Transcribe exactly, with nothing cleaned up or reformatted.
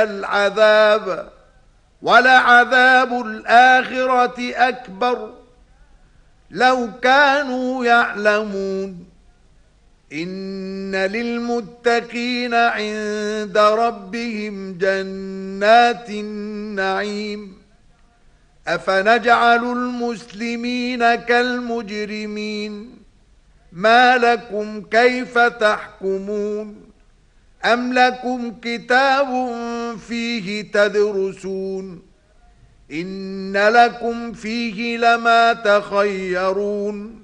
العذاب ولعذاب الآخرة أكبر لو كانوا يعلمون إن للمتقين عند ربهم جنات النعيم أفنجعل المسلمين كالمجرمين ما لكم كيف تحكمون أم لكم كتاب فيه تدرسون إن لكم فيه لما تخيرون